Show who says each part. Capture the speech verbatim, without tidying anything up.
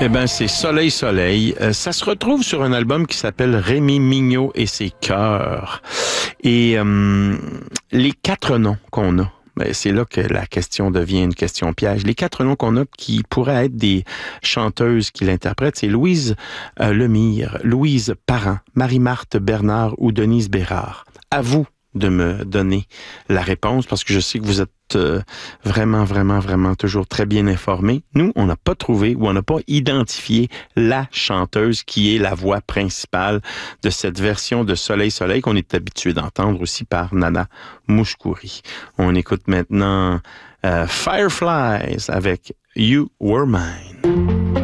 Speaker 1: Eh ben, c'est Soleil Soleil. Euh, ça se retrouve sur un album qui s'appelle Rémi Mignot et ses chœurs. Et euh, les quatre noms qu'on a, ben, c'est là que la question devient une question piège. Les quatre noms qu'on a qui pourraient être des chanteuses qui l'interprètent, c'est Louise euh, Lemire, Louise Parent, Marie-Marthe Bernard ou Denise Bérard. À vous de me donner la réponse parce que je sais que vous êtes euh, vraiment, vraiment, vraiment toujours très bien informés. Nous, on n'a pas trouvé ou on n'a pas identifié la chanteuse qui est la voix principale de cette version de Soleil Soleil qu'on est habitué d'entendre aussi par Nana Mouskouri. On écoute maintenant euh, Fireflies avec You Were Mine.